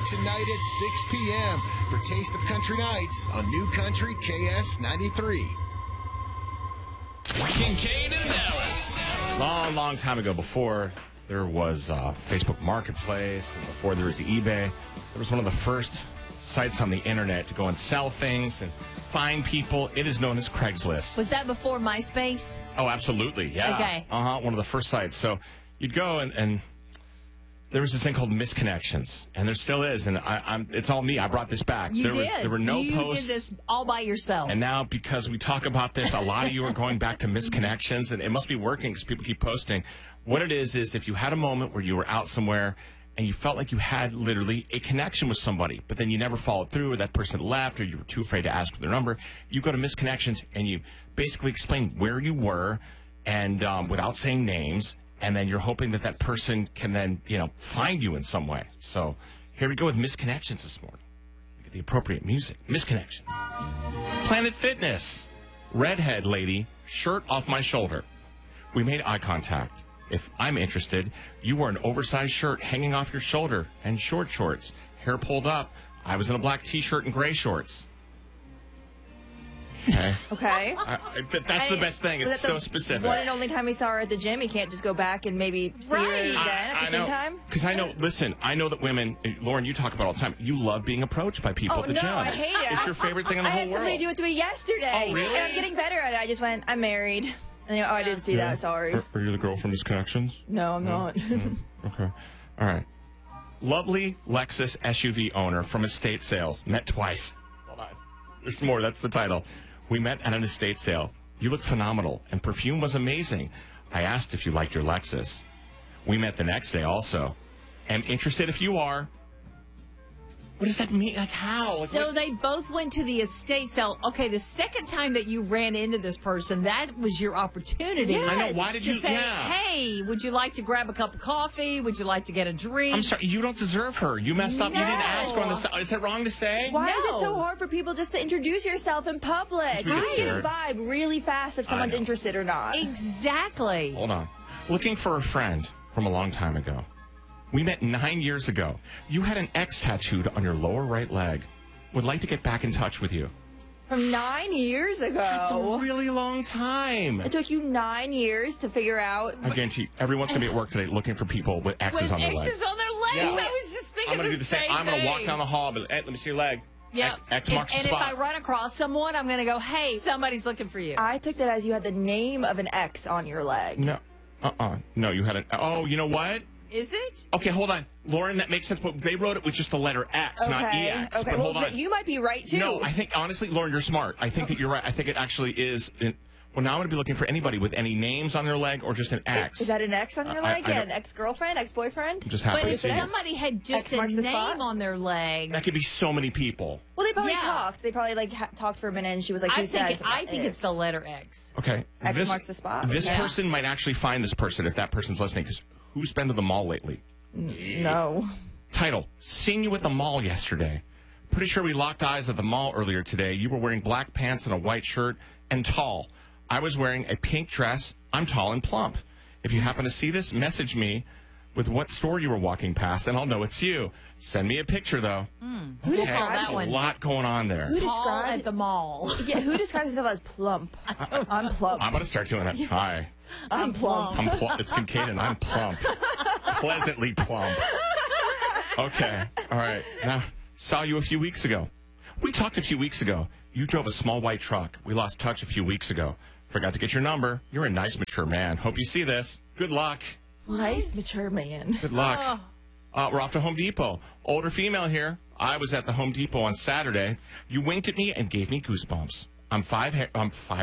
tonight at 6 p.m. for Taste of Country Nights on New Country KS 93. Kincaid and Dallas. Long time ago, before there was Facebook Marketplace and before there was eBay, there was one of the first sites on the internet to go and sell things and find people. It is known as Craigslist. Was that before MySpace? Oh, absolutely. Yeah. Okay. One of the first sites. So you'd go and there was this thing called Misconnections, and there still is, and it's all me. I brought this back. There were no posts. You did this all by yourself. And now, because we talk about this, a lot of you are going back to Misconnections, and it must be working because people keep posting. What it is if you had a moment where you were out somewhere and you felt like you had literally a connection with somebody, but then you never followed through, or that person left, or you were too afraid to ask for their number, you go to Misconnections, and you basically explain where you were, and without saying names, and then you're hoping that person can then, find you in some way. So here we go with Misconnections this morning. Get the appropriate music. Misconnection. Planet Fitness. Redhead lady, shirt off my shoulder. We made eye contact. If I'm interested, you wore an oversized shirt hanging off your shoulder and short shorts. Hair pulled up. I was in a black T-shirt and gray shorts. Okay. Okay. That's the best thing. It's so specific. One and only time we saw her at the gym. You can't just go back and maybe see her again at the same time. Because I know that women, Lauren, you talk about all the time, you love being approached by people at the gym. I hate it. It's your favorite thing in the whole world. I had somebody do it to me yesterday. Oh, really? And I'm getting better at it. I just went, I'm married. And they go, I didn't see that. Sorry. Are you the girl from Misconnections? No, I'm not. Okay. All right. Lovely Lexus SUV owner from estate sales. Met twice. Hold on. There's more. That's the title. We met at an estate sale. You look phenomenal, and perfume was amazing. I asked if you liked your Lexus. We met the next day also. Am interested if you are. What does that mean? Like, how? So they both went to the estate sale. Okay, the second time that you ran into this person, that was your opportunity. Yes. I know. Why did to you say, hey, would you like to grab a cup of coffee? Would you like to get a drink? I'm sorry. You don't deserve her. You messed up. No. You didn't ask her on the... Is that wrong to say? Why is it so hard for people just to introduce yourself in public? We You get get a scared. vibe really fast if someone's know. interested or not. Exactly. Hold on. Looking for a friend from a long time ago. We met 9 years ago. You had an X tattooed on your lower right leg. Would like to get back in touch with you. From 9 years ago. That's a really long time. It took you 9 years to figure out. I guarantee you, everyone's going to be at work today looking for people with X's With on their leg. X's on their legs. Yeah. I was just thinking I'm going to do the same. I'm going to walk down the hall, but hey, let me see your leg. Yeah. X marks the and spot. if I run across someone, I'm going to go, hey, somebody's looking for you. I took that as you had the name of an X on your leg. No. No, you had an... Oh, you know what? Is it? Okay, hold on. Lauren, that makes sense, but they wrote it with just the letter X, not EX. Okay, But well, hold on. you might be right, too. No, I think, honestly, Lauren, you're smart. I think that you're right. I think it actually is... Well, now I'm going to be looking for anybody with any names on their leg or just an X. Is that an X on your leg? I Yeah, an ex-girlfriend, ex-boyfriend? I'm just happy But to if see you. somebody had just X a marks the name spot? on their leg, That could be so many people. Well, they probably Yeah. talked. They probably talked for a minute, and she was like, I "Who's think that?" I think it's the letter X. Okay. X marks the spot. This Yeah. person might actually find this person if that person's listening, because who's been to the mall lately? No. Title, seen you at the mall yesterday. Pretty sure we locked eyes at the mall earlier today. You were wearing black pants and a white shirt and tall. I was wearing a pink dress. I'm tall and plump. If you happen to see this, message me with what store you were walking past, and I'll know it's you. Send me a picture, though. Who saw describes that There's one? a lot going on there. Who Tall described at the mall. Yeah, who describes himself as plump? I'm plump. I'm going to start doing that. Hi. I'm plump. I'm plump. It's Kincaid, and I'm plump. Pleasantly plump. Okay. All right. Now, saw you a few weeks ago. We talked a few weeks ago. You drove a small white truck. We lost touch a few weeks ago. Forgot to get your number. You're a nice, mature man. Hope you see this. Good luck. Nice, mature man. Good luck. We're off to Home Depot. Older female here. I was at the Home Depot on Saturday. You winked at me and gave me goosebumps. I'm 5'3",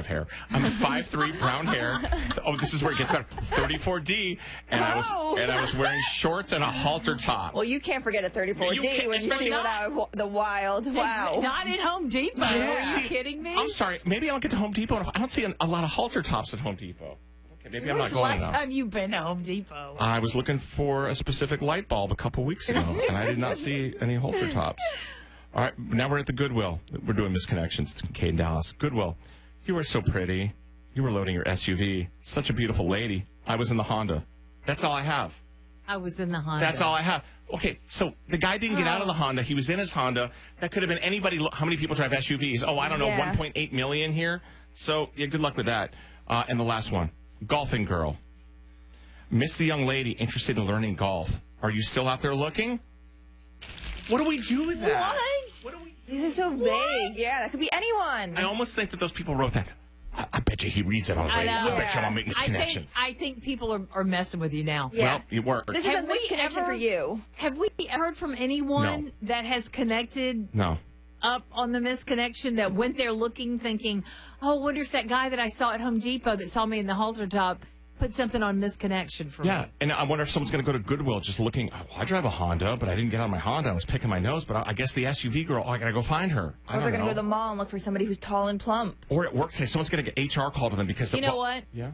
brown hair. Oh, this is where it gets better. 34D, and I was wearing shorts and a halter top. Well, you can't forget a 34D You can't- when you see the wild. Wow. Not at Home Depot. Are you kidding me? I'm sorry. Maybe I don't get to Home Depot. I don't see a lot of halter tops at Home Depot. Okay, maybe I'm not When's the going last enough. time you've been to Home Depot? I was looking for a specific light bulb a couple weeks ago, and I did not see any halter tops. All right, now we're at the Goodwill. We're doing Misconnections. It's Kincaid and Dallas. Goodwill. You were so pretty. You were loading your SUV. Such a beautiful lady. I was in the Honda. That's all I have. I was in the Honda. That's all I have. Okay, so the guy didn't get out of the Honda. He was in his Honda. That could have been anybody. How many people drive SUVs? Oh, I don't know, 1.8 million here. So, yeah, good luck with that. And the last one, golfing girl. Missed the young lady interested in learning golf. Are you still out there looking? What do we do with that? What do we? These are so vague. Yeah, that could be anyone. I almost think that those people wrote that. I bet you he reads it already. I bet you I'm making misconnections. I think people are messing with you now. Yeah. Well, you were. This is a misconnection for you. Have we heard from anyone that has connected up on the misconnection that went there looking, thinking, oh, I wonder if that guy that I saw at Home Depot that saw me in the halter top put something on misconnection for me. Yeah, and I wonder if someone's going to go to Goodwill just looking, I drive a Honda, but I didn't get out of my Honda. I was picking my nose, but I guess the SUV girl, I got to go find her. Or they're going to go to the mall and look for somebody who's tall and plump. Or at work, say someone's going to get HR called to them because... You know what? Yeah?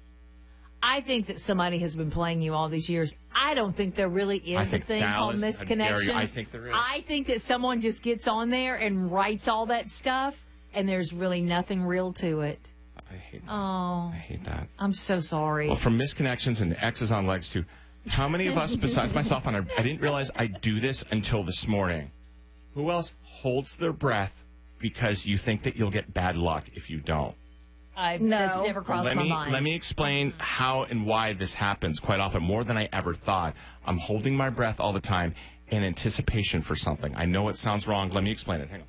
I think that somebody has been playing you all these years. I don't think there really is a thing called misconnections. I think there is. I think that someone just gets on there and writes all that stuff, and there's really nothing real to it. I hate that. Oh. I hate that. I'm so sorry. Well, from misconnections and X's on legs to how many of us, besides myself, and I didn't realize I do this until this morning. Who else holds their breath because you think that you'll get bad luck if you don't? That's never crossed my mind. Let me explain how and why this happens quite often, more than I ever thought. I'm holding my breath all the time in anticipation for something. I know it sounds wrong. Let me explain it. Hang on.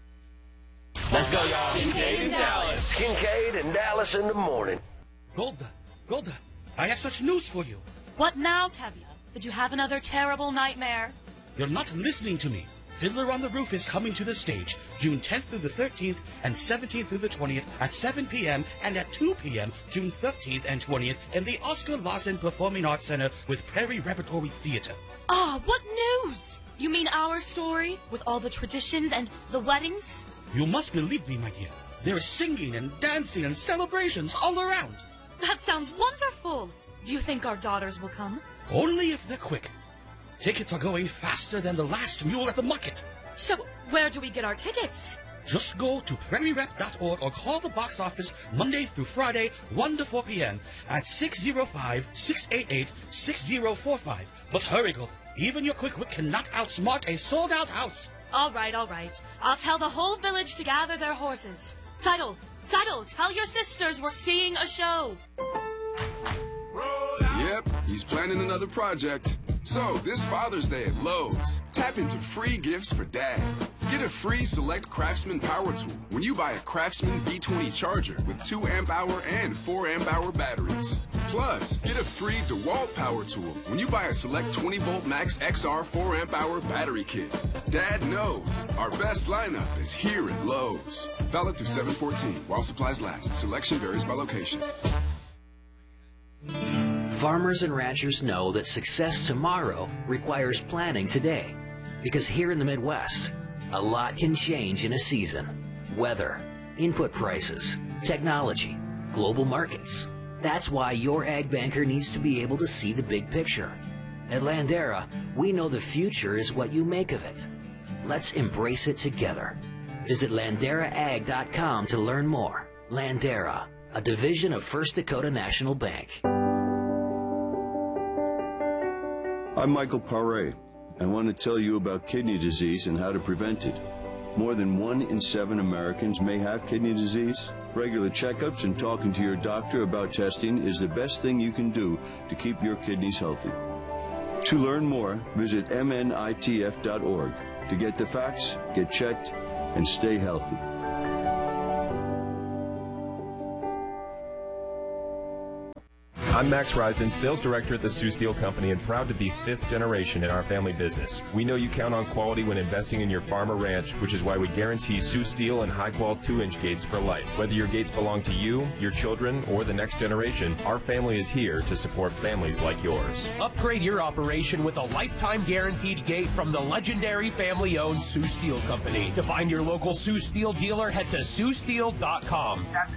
Let's go, y'all. Kincaid and Dallas. Kincaid and Dallas in the morning. Golda, I have such news for you. What now, Tevye? Did you have another terrible nightmare? You're not listening to me. Fiddler on the Roof is coming to the stage June 10th through the 13th and 17th through the 20th at 7 p.m. and at 2 p.m. June 13th and 20th in the Oscar Lawson Performing Arts Center with Prairie Repertory Theater. Ah, what news? You mean our story with all the traditions and the weddings? You must believe me, my dear. There is singing and dancing and celebrations all around. That sounds wonderful. Do you think our daughters will come? Only if they're quick. Tickets are going faster than the last mule at the market. So, where do we get our tickets? Just go to prairierep.org or call the box office Monday through Friday, 1 to 4 p.m. at 605-688-6045. But hurry, girl. Even your quick wit cannot outsmart a sold-out house. All right. I'll tell the whole village to gather their horses. Tidal, tell your sisters we're seeing a show. Yep, he's planning another project. So, this Father's Day at Lowe's, tap into free gifts for Dad. Get a free Select Craftsman power tool when you buy a Craftsman V20 charger with 2 amp-hour and 4 amp-hour batteries. Plus, get a free DeWalt power tool when you buy a Select 20-volt Max XR 4 amp-hour battery kit. Dad knows our best lineup is here at Lowe's. Valid through 7/14 while supplies last. Selection varies by location. Farmers and ranchers know that success tomorrow requires planning today. Because here in the Midwest, a lot can change in a season. Weather, input prices, technology, global markets. That's why your ag banker needs to be able to see the big picture. At Landera, we know the future is what you make of it. Let's embrace it together. Visit LanderaAg.com to learn more. Landera, a division of First Dakota National Bank. I'm Michael Paré. I want to tell you about kidney disease and how to prevent it. More than 1 in 7 Americans may have kidney disease. Regular checkups and talking to your doctor about testing is the best thing you can do to keep your kidneys healthy. To learn more, visit mnitf.org. To get the facts, get checked, and stay healthy. I'm Max Risden, sales director at the Sioux Steel Company, and proud to be 5th generation in our family business. We know you count on quality when investing in your farm or ranch, which is why we guarantee Sioux Steel and high-quality 2-inch gates for life. Whether your gates belong to you, your children, or the next generation, our family is here to support families like yours. Upgrade your operation with a lifetime guaranteed gate from the legendary family-owned Sioux Steel Company. To find your local Sioux Steel dealer, head to SiouxSteel.com. That's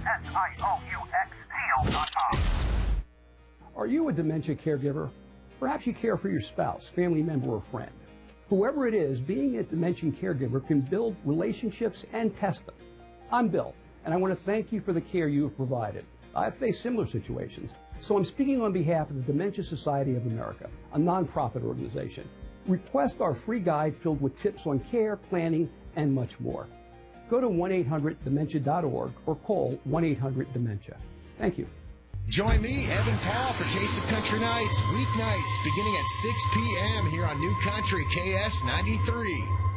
SIOUX Steel.com. Are you a dementia caregiver? Perhaps you care for your spouse, family member, or friend. Whoever it is, being a dementia caregiver can build relationships and test them. I'm Bill, and I want to thank you for the care you have provided. I've faced similar situations. So I'm speaking on behalf of the Dementia Society of America, a nonprofit organization. Request our free guide filled with tips on care, planning, and much more. Go to 1-800-DEMENTIA.org or call 1-800-DEMENTIA. Thank you. Join me, Evan Paul, for Taste of Country Nights, weeknights, beginning at 6 p.m. here on New Country KS 93.